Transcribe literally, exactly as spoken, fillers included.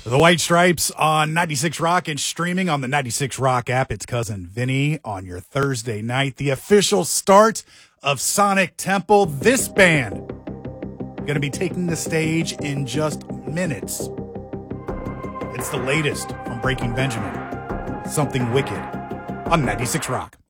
The White Stripes on ninety-six Rock and streaming on the ninety-six Rock app. It's Cousin Vinny on your Thursday night. The official start of Sonic Temple. This band going to be taking the stage in just minutes. It's the latest from Breaking Benjamin. Something Wicked on ninety-six Rock.